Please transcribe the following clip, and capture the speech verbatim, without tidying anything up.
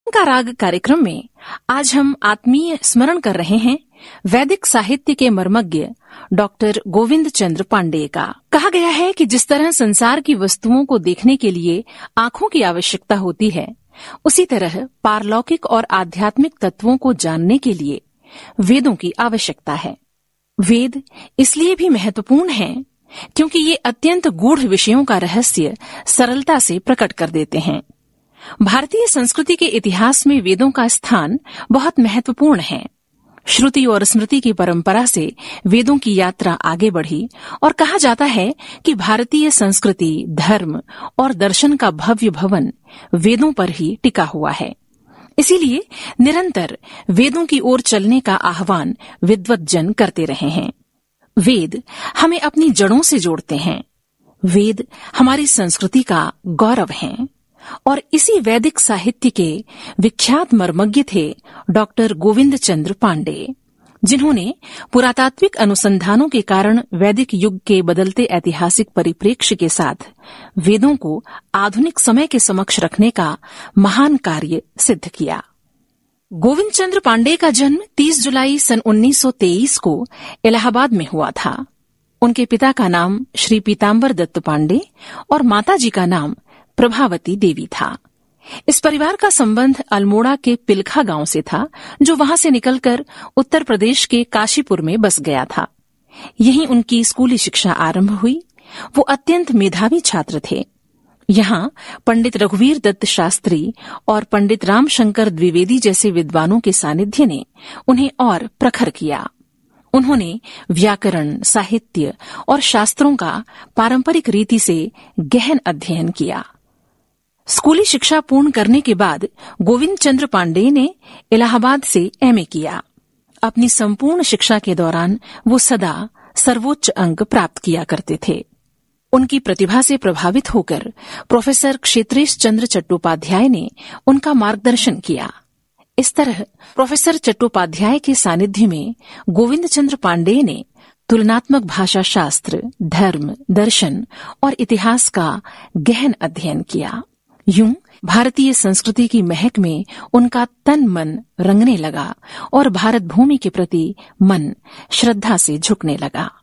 का राग कार्यक्रम में आज हम आत्मीय स्मरण कर रहे हैं वैदिक साहित्य के मर्मज्ञ डॉक्टर गोविंद चंद्र पांडेय का। कहा गया है कि जिस तरह संसार की वस्तुओं को देखने के लिए आंखों की आवश्यकता होती है, उसी तरह पारलौकिक और आध्यात्मिक तत्वों को जानने के लिए वेदों की आवश्यकता है। वेद इसलिए भी महत्वपूर्ण हैं क्योंकि ये अत्यंत गूढ़ विषयों का रहस्य सरलता से प्रकट कर देते हैं। भारतीय संस्कृति के इतिहास में वेदों का स्थान बहुत महत्वपूर्ण है। श्रुति और स्मृति की परंपरा से वेदों की यात्रा आगे बढ़ी और कहा जाता है कि भारतीय संस्कृति, धर्म और दर्शन का भव्य भवन वेदों पर ही टिका हुआ है। इसीलिए निरंतर वेदों की ओर चलने का आह्वान विद्वत जन करते रहे हैं। वेद हमें अपनी जड़ों से जोड़ते हैं। वेद हमारी संस्कृति का गौरव हैं और इसी वैदिक साहित्य के विख्यात मर्मज्ञ थे डॉक्टर गोविंद चंद्र पांडेय, जिन्होंने पुरातात्विक अनुसंधानों के कारण वैदिक युग के बदलते ऐतिहासिक परिप्रेक्ष्य के साथ वेदों को आधुनिक समय के समक्ष रखने का महान कार्य सिद्ध किया। गोविंद चंद्र पांडेय का जन्म तीस जुलाई सन उन्नीस सौ तेईस को इलाहाबाद में हुआ था। उनके पिता का नाम श्री पीताम्बर दत्त पांडेय और माताजी का नाम प्रभावती देवी था। इस परिवार का संबंध अल्मोड़ा के पिलखा गांव से था, जो वहां से निकलकर उत्तर प्रदेश के काशीपुर में बस गया था। यहीं उनकी स्कूली शिक्षा आरंभ हुई। वो अत्यंत मेधावी छात्र थे। यहाँ पंडित रघुवीर दत्त शास्त्री और पंडित रामशंकर द्विवेदी जैसे विद्वानों के सानिध्य ने उन्हें और प्रखर किया। उन्होंने व्याकरण, साहित्य और शास्त्रों का पारंपरिक रीति से गहन अध्ययन किया। स्कूली शिक्षा पूर्ण करने के बाद गोविंद चंद्र पांडेय ने इलाहाबाद से एमए किया। अपनी संपूर्ण शिक्षा के दौरान वो सदा सर्वोच्च अंक प्राप्त किया करते थे। उनकी प्रतिभा से प्रभावित होकर प्रोफेसर क्षेत्रेश चंद्र चट्टोपाध्याय ने उनका मार्गदर्शन किया। इस तरह प्रोफेसर चट्टोपाध्याय के सानिध्य में गोविंद चंद्र पांडेय ने तुलनात्मक भाषा शास्त्र, धर्म, दर्शन और इतिहास का गहन अध्ययन किया। यूं भारतीय संस्कृति की महक में उनका तन मन रंगने लगा और भारत भूमि के प्रति मन श्रद्धा से झुकने लगा।